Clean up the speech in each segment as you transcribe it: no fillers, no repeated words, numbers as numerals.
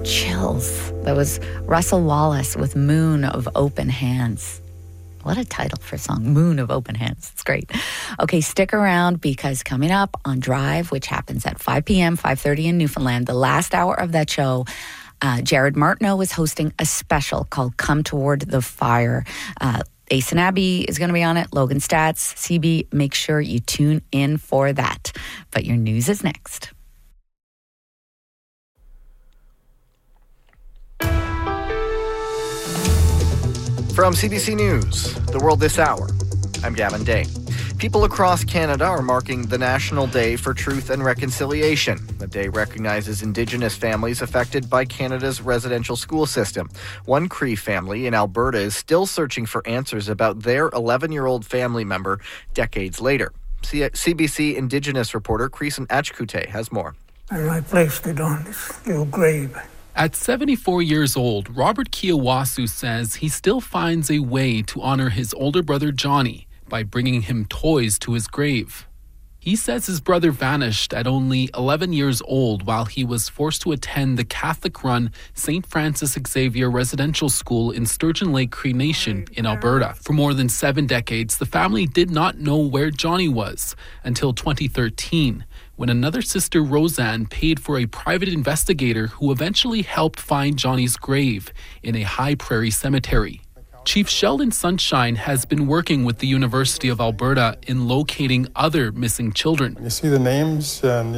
chills. That was Russell Wallace with Moon of Open Hands. What a title for a song, Moon of Open Hands. It's great. Okay, stick around because coming up on Drive, which happens at 5 p.m., 5:30 in Newfoundland, the last hour of that show, Jared Martineau is hosting a special called Come Toward the Fire. Ace and Abby is going to be on it. Logan Stats, CB, make sure you tune in for that. But your news is next. From CBC News, The World This Hour, I'm Gavin Day. People across Canada are marking the National Day for Truth and Reconciliation. The day recognizes Indigenous families affected by Canada's residential school system. One Cree family in Alberta is still searching for answers about their 11-year-old family member decades later. CBC Indigenous reporter Creason Achkute has more. And I placed it on this little grave. At 74 years old, Robert Kiawasu says he still finds a way to honor his older brother Johnny by bringing him toys to his grave. He says his brother vanished at only 11 years old while he was forced to attend the Catholic-run St. Francis Xavier Residential School in Sturgeon Lake Cree Nation in Alberta. For more than 7 decades, the family did not know where Johnny was until 2013. When another sister, Roseanne, paid for a private investigator who eventually helped find Johnny's grave in a high prairie cemetery. Chief Sheldon Sunshine has been working with the University of Alberta in locating other missing children. You see the names and,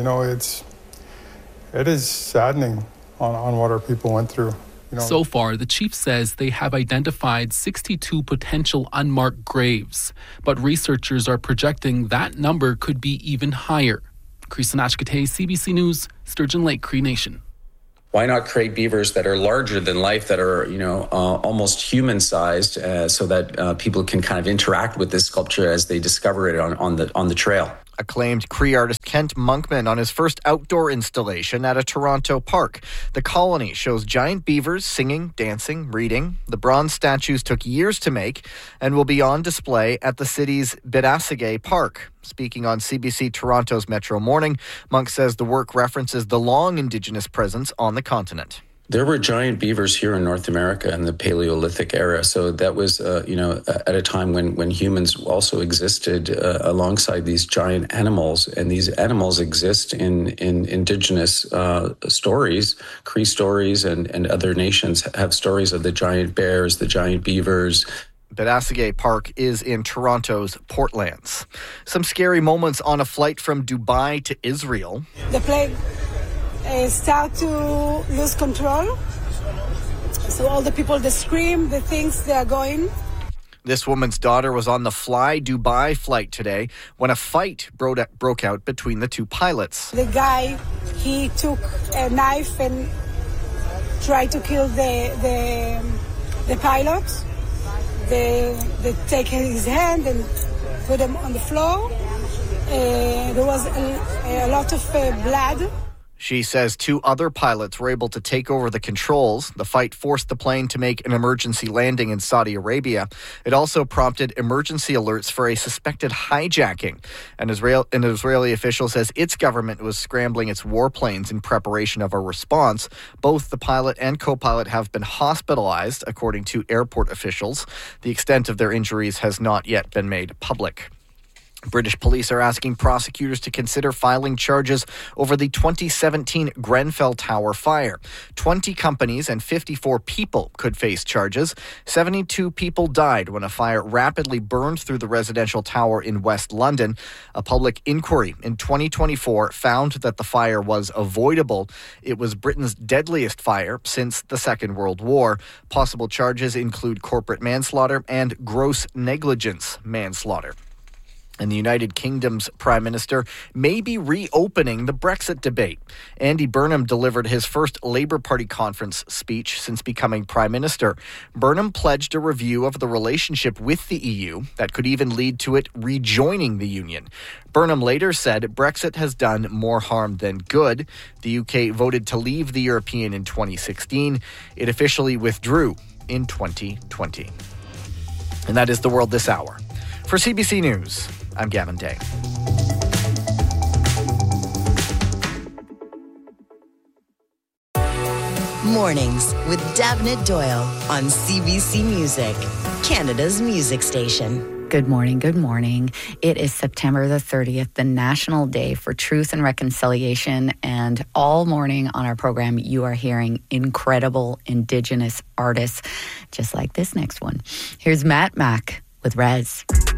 it is saddening on what our people went through. So far, the chief says they have identified 62 potential unmarked graves, but researchers are projecting that number could be even higher. Creason Achkute, CBC News, Sturgeon Lake Cree Nation. Why not create beavers that are larger than life, that are, almost human-sized, so that people can kind of interact with this sculpture as they discover it on the trail? Acclaimed Cree artist Kent Monkman on his first outdoor installation at a Toronto park. The Colony shows giant beavers singing, dancing, reading. The bronze statues took years to make and will be on display at the city's Bidasige Park. Speaking on CBC Toronto's Metro Morning, Monk says the work references the long Indigenous presence on the continent. There were giant beavers here in North America in the Paleolithic era. So that was, at a time when humans also existed alongside these giant animals. And these animals exist in Indigenous stories. Cree stories and other nations have stories of the giant bears, the giant beavers. Bidasige Park is in Toronto's Portlands. Some scary moments on a flight from Dubai to Israel. The plane start to lose control. So all the people, they scream, the things they are going. This woman's daughter was on the Fly Dubai flight today when a fight broke out between the two pilots. The guy, he took a knife and tried to kill the pilot. They take his hand and put him on the floor. There was a lot of blood. She says 2 other pilots were able to take over the controls. The fight forced the plane to make an emergency landing in Saudi Arabia. It also prompted emergency alerts for a suspected hijacking. An Israeli official says its government was scrambling its warplanes in preparation of a response. Both the pilot and co-pilot have been hospitalized, according to airport officials. The extent of their injuries has not yet been made public. British police are asking prosecutors to consider filing charges over the 2017 Grenfell Tower fire. 20 companies and 54 people could face charges. 72 people died when a fire rapidly burned through the residential tower in West London. A public inquiry in 2024 found that the fire was avoidable. It was Britain's deadliest fire since the Second World War. Possible charges include corporate manslaughter and gross negligence manslaughter. And the United Kingdom's Prime Minister may be reopening the Brexit debate. Andy Burnham delivered his first Labour Party conference speech since becoming Prime Minister. Burnham pledged a review of the relationship with the EU that could even lead to it rejoining the Union. Burnham later said Brexit has done more harm than good. The UK voted to leave the European in 2016. It officially withdrew in 2020. And that is The World This Hour. For CBC News, I'm Gavin Day. Mornings with Davnit Doyle on CBC Music, Canada's music station. Good morning, good morning. It is September the 30th, the National Day for Truth and Reconciliation, and all morning on our program you are hearing incredible Indigenous artists, just like this next one. Here's Matt Mack with Rez.